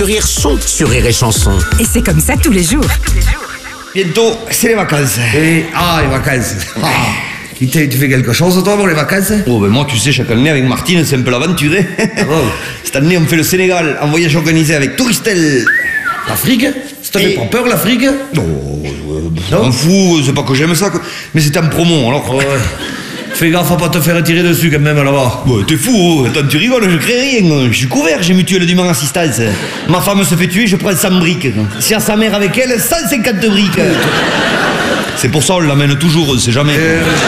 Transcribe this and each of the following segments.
Rire son sur Rire et Chanson. Et c'est comme ça tous les jours. Bientôt, c'est les vacances. Les vacances. Tu fais quelque chose, toi, pour les vacances? Oh, ben moi, tu sais, chaque année, avec Martine, c'est un peu l'aventure. Cette année, on fait le Sénégal, en voyage organisé avec Touristel. L'Afrique? Ça te fait pas peur, l'Afrique? Non, je m'en fous, c'est pas que j'aime ça, mais c'était en promo, alors... Ouais. Fais gaffe à pas te faire tirer dessus, quand même, là-bas. Ouais, t'es fou, attends, tu rigoles, je crée rien. Je suis couvert, j'ai mutuelle du assistance. Ma femme se fait tuer, je prends 100 briques. Si à sa mère avec elle, 150 briques. C'est pour ça, on l'amène toujours, on sait jamais.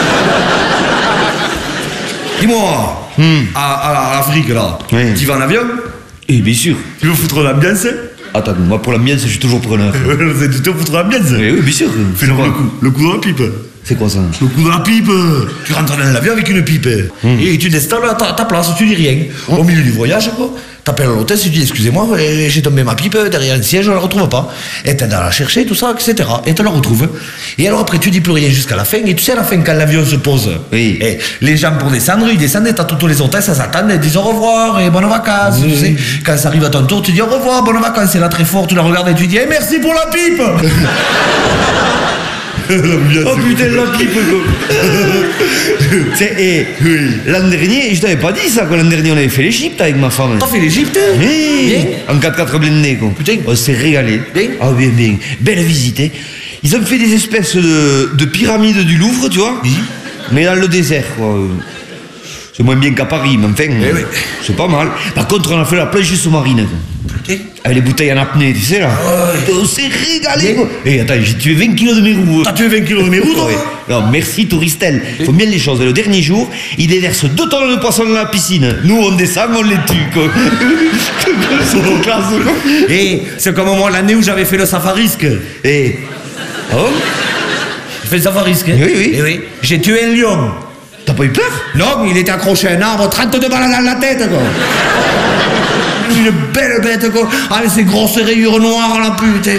Dis-moi, à l'Afrique, là, Oui. tu vas en avion? Eh bien sûr. Tu veux foutre l'ambiance? Attends, moi pour l'ambiance, je suis toujours preneur. Tu te foutre l'ambiance? Eh oui, bien sûr. Fais le coup de la pipe. C'est quoi ça? Le coup de la pipe. Tu rentres dans l'avion avec une pipe. Et tu t'installes à ta place, tu dis rien. Au milieu du voyage, quoi. T'appelles l'hôtesse, tu dis excusez-moi, j'ai tombé ma pipe derrière un siège, je la retrouve pas. Et t'aides à la chercher, tout ça, etc. Et tu la retrouves. Et alors après, tu dis plus rien jusqu'à la fin. Et tu sais, à la fin, quand l'avion se pose, Oui. et les gens pour descendre, ils descendent et t'as toutes les hôtesses, elles s'attendent, elles disent au revoir et bonnes vacances. Tu sais. Quand ça arrive à ton tour, tu dis au revoir, bonnes vacances. Et là, très fort, tu la regardes et tu dis merci pour la pipe. Oh putain, la pipe, quoi. Tu sais, l'an dernier, je t'avais pas dit ça, que l'an dernier on avait fait l'Égypte avec ma femme. T'as fait l'Égypte? Oui, en 4x4 blindé, quoi. Putain. On s'est régalé. Bien. Ah, bien, bien. Belle visite, hein. Ils ont fait des espèces de pyramides du Louvre, tu vois. Oui. Mais dans le désert, quoi. C'est moins bien qu'à Paris, mais enfin, oui. c'est pas mal. Par contre, on a fait la plage sous-marine, quoi. Putain. Avec les bouteilles en apnée, tu sais, là. On s'est régalé, quoi. Et attends, j'ai tué 20 kilos de mes roues. T'as tué 20 kilos de mes roues, toi? Ouais. Non, merci Touristel. Faut bien les choses. Le dernier jour, ils déversent 2 tonnes de poissons dans la piscine. Nous, on descend, on les tue, quoi. C'est trop classe, quoi. Et c'est comme moi l'année où j'avais fait le safarisque. Et... Ah bon? J'ai fait le safarisque. Oui, oui. Et oui. J'ai tué un lion. T'as pas eu peur? L'homme, il était accroché à un arbre, 32 balles dans la tête, quoi. Une belle bête, quoi. Avec ses grosses rayures noires, la putain.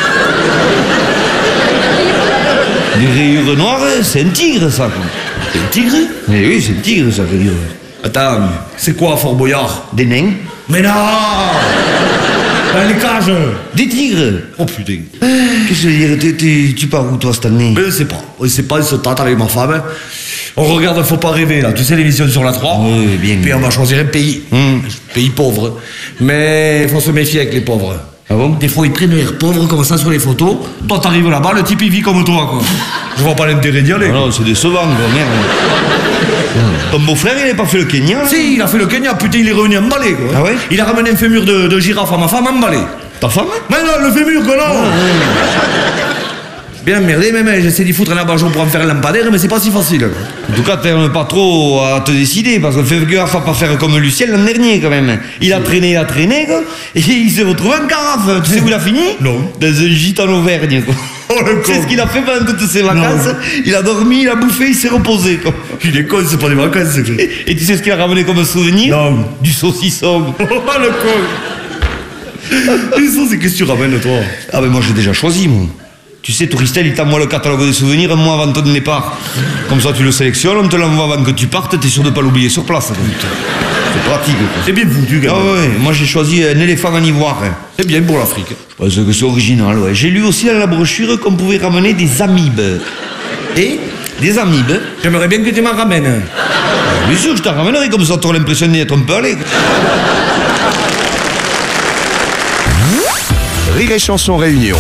Les rayures noires, c'est un tigre, ça, quoi. C'est un tigre? Mais oui, c'est un tigre, ça veut dire. Attends, c'est quoi, Fort Boyard? Des nains? Mais non. Dans les cages. Des tigres? Oh putain. Qu'est-ce que je veux dire? Tu pars où, toi, cette année? Mais on sait pas, on se tâte avec ma femme. On regarde Faut pas rêver, là. Tu sais, l'émission sur la 3. Oui, bien. Puis on va choisir un pays. Pays pauvre. Mais il faut se méfier avec les pauvres. Ah bon? Des fois, ils prennent l'air pauvres comme ça sur les photos. Toi, t'arrives là-bas, le type, il vit comme toi, quoi. Je vois pas l'intérêt d'y aller. Ah non, c'est décevant, quoi, merde. Ton beau-frère, il n'a pas fait le Kenya? Si, il a fait le Kenya, putain, il est revenu emballé, quoi. Ah ouais? Il a ramené un fémur de girafe à ma femme emballé. Ta femme? Mais non, le fémur, quoi, non. Bien merdé, même, j'essaie d'y foutre un abat-jour pour en faire un lampadaire, mais c'est pas si facile, quoi. En tout cas, t'aimes pas trop à te décider, parce que fais gaffe à pas faire comme Lucien l'an dernier, quand même. Il a traîné, quoi, et il s'est retrouvé en carafe. Tu sais où il a fini? Non. Dans un gîte en Auvergne, quoi. Oh, le C'est con. ce qu'il a fait pendant toutes ses vacances. Non. Il a dormi, il a bouffé, il s'est reposé, quoi. Il est con, c'est pas des vacances, c'est que... Et tu sais ce qu'il a ramené comme souvenir? Non. Du saucisson. Oh, le con. Et ça, c'est qu'est-ce que tu ramènes, toi? Ah ben moi j'ai déjà choisi, moi. Tu sais, Touristel, il t'envoie le catalogue des souvenirs un mois avant ton départ. Comme ça, tu le sélectionnes, on te l'envoie avant que tu partes, t'es sûr de pas l'oublier sur place. C'est pratique, quoi. C'est bien foutu, quand Ah même. ouais, moi j'ai choisi un éléphant en ivoire. C'est bien pour l'Afrique. Parce que c'est original, ouais. J'ai lu aussi dans la brochure qu'on pouvait ramener des amibes. Et Des amibes? j'aimerais bien que tu m'en ramènes. Bien sûr, je t'en ramènerai, comme ça t'auras l'impression d'y être un peu allé. Rire et Chanson Réunion.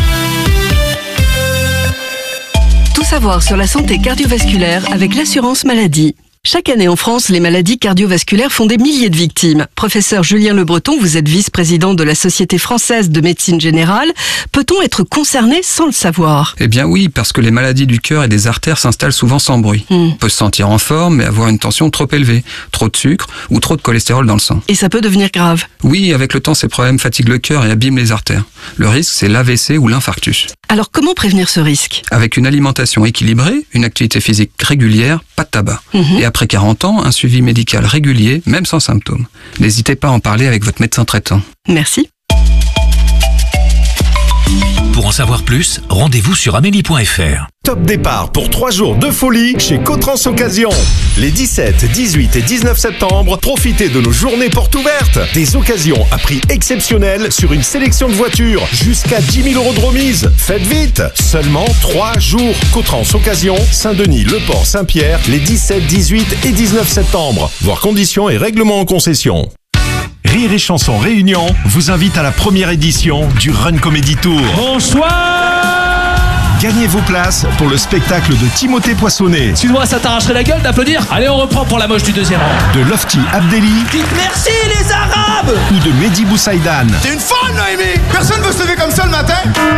Tout savoir sur la santé cardiovasculaire avec l'assurance maladie. Chaque année en France, les maladies cardiovasculaires font des milliers de victimes. Professeur Julien Le Breton, vous êtes vice-président de la Société française de médecine générale. Peut-on être concerné sans le savoir? Eh bien oui, parce que les maladies du cœur et des artères s'installent souvent sans bruit. On peut se sentir en forme, mais avoir une tension trop élevée, trop de sucre ou trop de cholestérol dans le sang. Et ça peut devenir grave. Oui, avec le temps, ces problèmes fatiguent le cœur et abîment les artères. Le risque, c'est l'AVC ou l'infarctus. Alors comment prévenir ce risque? Avec une alimentation équilibrée, une activité physique régulière, pas de tabac. Et après 40 ans, un suivi médical régulier, même sans symptômes. N'hésitez pas à en parler avec votre médecin traitant. Merci. Pour en savoir plus, rendez-vous sur amélie.fr. Top départ pour 3 jours de folie chez Cotrans Occasion. Les 17, 18 et 19 septembre, profitez de nos journées portes ouvertes. Des occasions à prix exceptionnel sur une sélection de voitures. Jusqu'à 10 000 € de remise. Faites vite. Seulement 3 jours. Cotrans Occasion, Saint-Denis, Le Port, Saint-Pierre, les 17, 18 et 19 septembre. Voir conditions et règlements en concession. Rire et Chanson Réunion vous invite à la première édition du Run Comedy Tour. Bonsoir. Gagnez vos places pour le spectacle de Timothée Poissonnet. Excuse-moi, ça t'arracherait la gueule d'applaudir? Allez, on reprend pour la moche du deuxième rang. De Lofty Abdelli. Dites merci les Arabes. Ou de Mehdi Boussaïdan. T'es une folle, Noémie. Personne veut se lever comme ça le matin.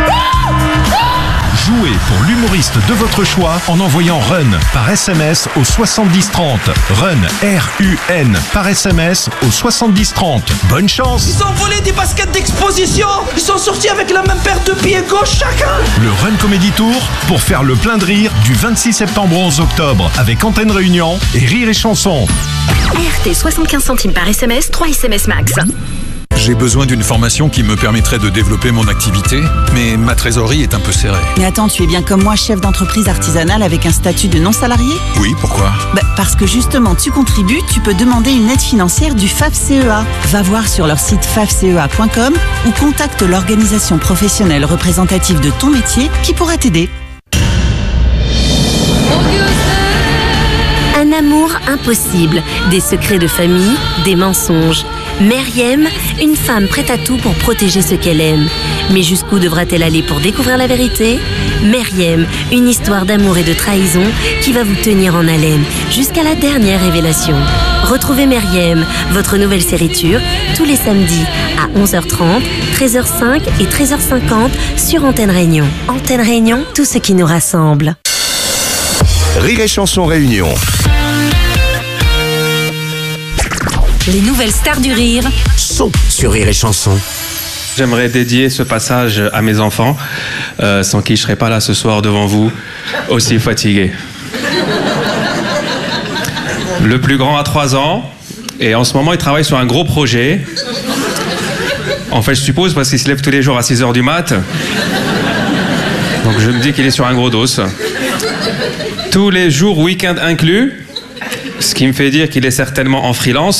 Jouez pour l'humoriste de votre choix en envoyant RUN par SMS au 7030. RUN, R-U-N, par SMS au 7030. Bonne chance. Ils ont volé des baskets d'exposition. Ils sont sortis avec la même paire de pieds gauche chacun. Le Run Comedy Tour pour faire le plein de rire du 26 septembre au 11 octobre avec Antenne Réunion et Rire et Chanson. RT 75 centimes par SMS, 3 SMS max. J'ai besoin d'une formation qui me permettrait de développer mon activité, mais ma trésorerie est un peu serrée. Mais attends, tu es bien comme moi chef d'entreprise artisanale avec un statut de non-salarié ? Oui, pourquoi ? Parce que justement, tu contribues, tu peux demander une aide financière du FAFCEA. Va voir sur leur site fafcea.com ou contacte l'organisation professionnelle représentative de ton métier qui pourra t'aider. Un amour impossible, des secrets de famille, des mensonges. Meriem, une femme prête à tout pour protéger ce qu'elle aime. Mais jusqu'où devra-t-elle aller pour découvrir la vérité ? Meriem, une histoire d'amour et de trahison qui va vous tenir en haleine jusqu'à la dernière révélation. Retrouvez Meriem, votre nouvelle série turque, tous les samedis à 11h30, 13h05 et 13h50 sur Antenne Réunion. Antenne Réunion, tout ce qui nous rassemble. Rire et Chanson Réunion. Les nouvelles stars du rire Sont sur Rire et Chanson. J'aimerais dédier ce passage à mes enfants, sans qui je ne serais pas là ce soir devant vous, aussi fatigué. Le plus grand a 3 ans, et en ce moment il travaille sur un gros projet. En fait je suppose parce qu'il se lève tous les jours à 6h du mat. Donc je me dis qu'il est sur un gros dos. Tous les jours, week-end inclus, ce qui me fait dire qu'il est certainement en freelance.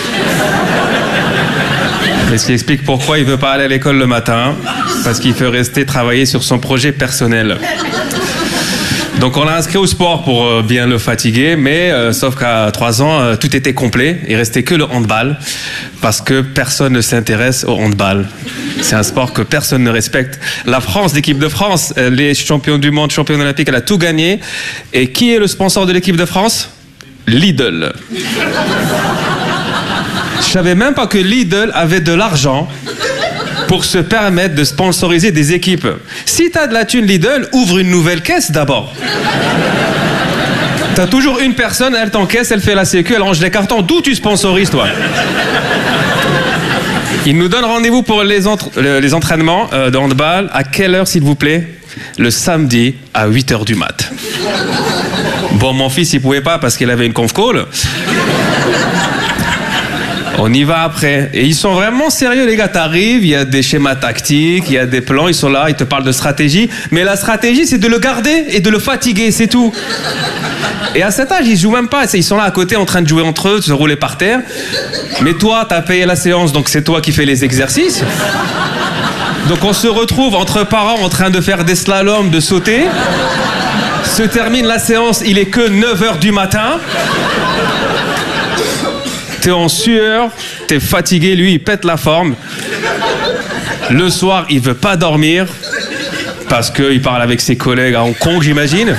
Et ce qui explique pourquoi il ne veut pas aller à l'école le matin, parce qu'il veut rester travailler sur son projet personnel. Donc on l'a inscrit au sport pour bien le fatiguer, mais sauf qu'à 3 ans, tout était complet. Il restait que le handball, parce que personne ne s'intéresse au handball. C'est un sport que personne ne respecte. La France, l'équipe de France, les champions du monde, championne olympique, elle a tout gagné. Et qui est le sponsor de l'équipe de France ? Lidl. Je savais même pas que Lidl avait de l'argent pour se permettre de sponsoriser des équipes. Si t'as de la thune Lidl, ouvre une nouvelle caisse d'abord. T'as toujours une personne, elle t'encaisse, elle fait la sécu, elle range les cartons. D'où tu sponsorises, toi ? Il nous donne rendez-vous pour les entraînements de handball. À quelle heure, s'il vous plaît ? Le samedi à 8h du mat. Bon, mon fils, il pouvait pas parce qu'il avait une conf call. On y va après. Et ils sont vraiment sérieux, les gars. T'arrives, il y a des schémas tactiques, il y a des plans, ils sont là, ils te parlent de stratégie. Mais la stratégie, c'est de le garder et de le fatiguer, c'est tout. Et à cet âge, ils jouent même pas. Ils sont là à côté en train de jouer entre eux, de se rouler par terre. Mais toi, t'as payé la séance, donc c'est toi qui fais les exercices. Donc on se retrouve entre parents en train de faire des slaloms, de sauter. Se termine la séance, il est que 9h du matin. T'es en sueur, t'es fatigué, lui il pète la forme. Le soir, il veut pas dormir parce qu'il parle avec ses collègues à Hong Kong, j'imagine.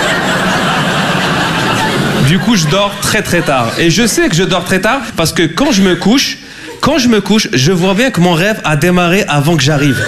Du coup, je dors très très tard. Et je sais que je dors très tard parce que quand je me couche, je vois bien que mon rêve a démarré avant que j'arrive.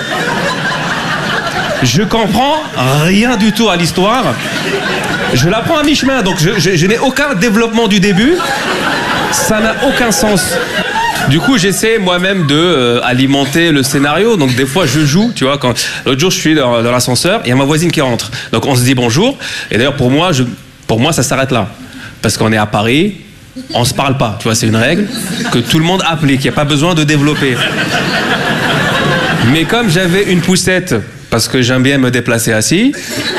Je comprends rien du tout à l'histoire. Je la prends à mi-chemin, donc je n'ai aucun développement du début. Ça n'a aucun sens. Du coup, j'essaie moi-même de alimenter le scénario. Donc des fois, je joue, tu vois. L'autre jour, je suis dans l'ascenseur, il y a ma voisine qui rentre. Donc on se dit bonjour. Et d'ailleurs, pour moi, ça s'arrête là. Parce qu'on est à Paris, on se parle pas. Tu vois, c'est une règle que tout le monde applique. Il n'y a pas besoin de développer. Mais comme j'avais une poussette parce que j'aime bien me déplacer assis.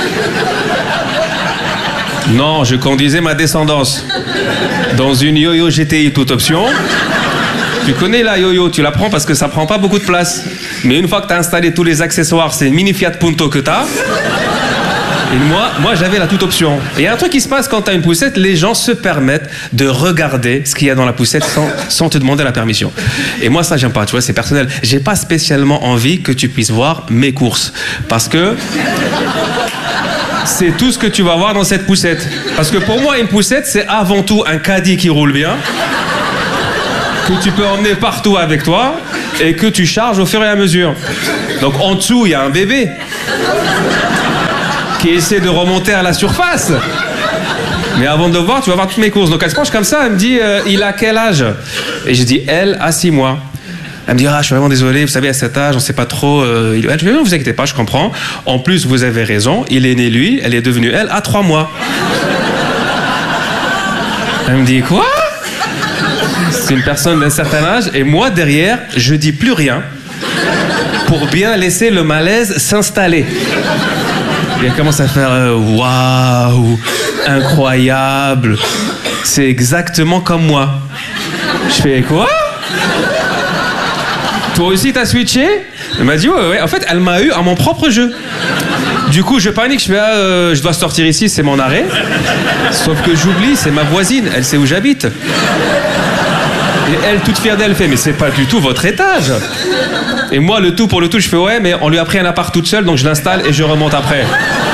Non, je conduisais ma descendance dans une Yo-Yo GTI toute option. Tu connais la Yo-Yo, tu la prends parce que ça prend pas beaucoup de place. Mais une fois que tu as installé tous les accessoires, c'est une mini Fiat Punto que tu as. Et moi j'avais la toute option. Et il y a un truc qui se passe quand tu as une poussette, les gens se permettent de regarder ce qu'il y a dans la poussette sans te demander la permission. Et moi ça j'aime pas, tu vois, c'est personnel. J'ai pas spécialement envie que tu puisses voir mes courses. Parce que c'est tout ce que tu vas voir dans cette poussette. Parce que pour moi une poussette c'est avant tout un caddie qui roule bien, que tu peux emmener partout avec toi et que tu charges au fur et à mesure. Donc en dessous, il y a un bébé qui essaie de remonter à la surface. Mais avant de le voir, tu vas voir toutes mes courses. Donc elle se penche comme ça, elle me dit il a quel âge? Et je dis elle a 6 mois. Elle me dit je suis vraiment désolé, vous savez à cet âge on sait pas trop. Elle dit non, vous inquiétez pas, je comprends. En plus vous avez raison, il est né lui, elle est devenue elle à 3 mois. Elle me dit quoi? C'est une personne d'un certain âge et moi derrière je dis plus rien pour bien laisser le malaise s'installer. Et elle commence à faire waouh, incroyable, c'est exactement comme moi. Je fais quoi? Toi aussi t'as switché? Elle m'a dit ouais. En fait elle m'a eu à mon propre jeu. Du coup je panique, je fais je dois sortir ici, c'est mon arrêt. Sauf que j'oublie, c'est ma voisine, elle sait où j'habite. Et elle, toute fière d'elle, fait mais c'est pas du tout votre étage. Et moi, le tout pour le tout, je fais ouais, mais on lui a pris un appart toute seule, donc je l'installe et je remonte après.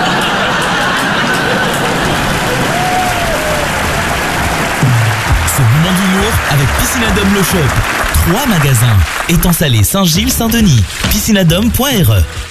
Ce moment d'humour avec Piscinadome Le Shop. 3 magasins. Étang Salé, Saint-Gilles, Saint-Denis. Piscinadome.re